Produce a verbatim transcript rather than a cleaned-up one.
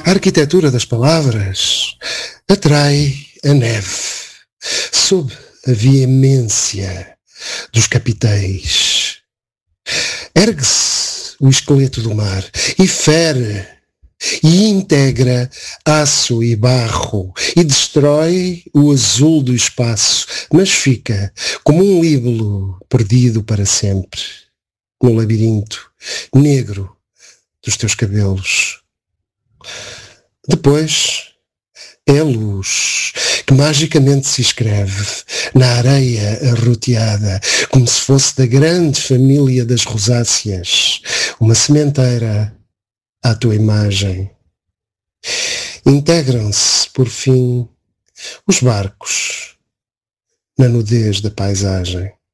A arquitetura das palavras atrai a neve sob a veemência dos capitéis. Ergue-se o esqueleto do mar e fere e integra aço e barro e destrói o azul do espaço, mas fica como um líbelo perdido para sempre no labirinto negro dos teus cabelos. Depois é a luz que magicamente se escreve na areia arroteada, como se fosse da grande família das rosáceas, uma sementeira à tua imagem. Integram-se, por fim, os barcos na nudez da paisagem.